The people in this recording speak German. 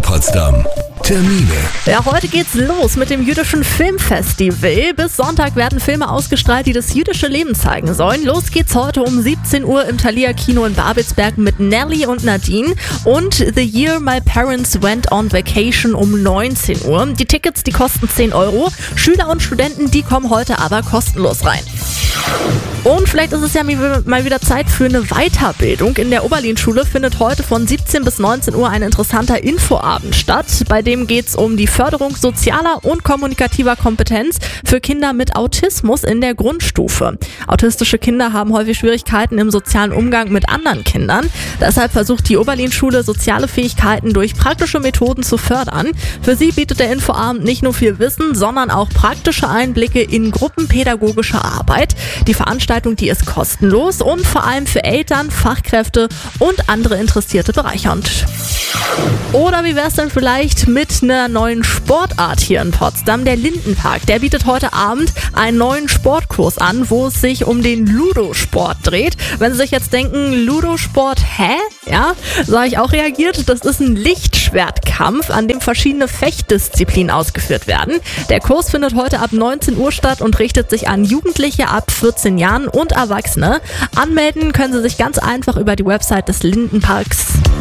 Potsdam. Termine. Ja, heute geht's los mit dem jüdischen Filmfestival. Bis Sonntag werden Filme ausgestrahlt, die das jüdische Leben zeigen sollen. Los geht's heute um 17 Uhr im Thalia Kino in Babelsberg mit Nelly und Nadine und The Year My Parents Went on Vacation um 19 Uhr. Die Tickets, die kosten 10 Euro. Schüler und Studenten, die kommen heute aber kostenlos rein. Und vielleicht ist es ja mal wieder Zeit für eine Weiterbildung. In der Oberlin-Schule findet heute von 17 bis 19 Uhr ein interessanter Infoabend statt. Bei dem geht es um die Förderung sozialer und kommunikativer Kompetenz für Kinder mit Autismus in der Grundstufe. Autistische Kinder haben häufig Schwierigkeiten im sozialen Umgang mit anderen Kindern. Deshalb versucht die Oberlin-Schule, soziale Fähigkeiten durch praktische Methoden zu fördern. Für sie bietet der Infoabend nicht nur viel Wissen, sondern auch praktische Einblicke in gruppenpädagogische Arbeit. Die Veranstaltung, die ist kostenlos und vor allem für Eltern, Fachkräfte und andere Interessierte bereichernd. Oder wie wär's denn vielleicht mit einer neuen Sportart hier in Potsdam? Der Lindenpark, der bietet heute Abend einen neuen Sportkurs an, wo es sich um den Ludo-Sport dreht. Wenn Sie sich jetzt denken, Ludo-Sport, hä? Ja, so habe ich auch reagiert. Das ist ein Lichtschwertkampf, an dem verschiedene Fechtdisziplinen ausgeführt werden. Der Kurs findet heute ab 19 Uhr statt und richtet sich an Jugendliche ab 14 Jahren und Erwachsene. Anmelden können Sie sich ganz einfach über die Website des Lindenparks.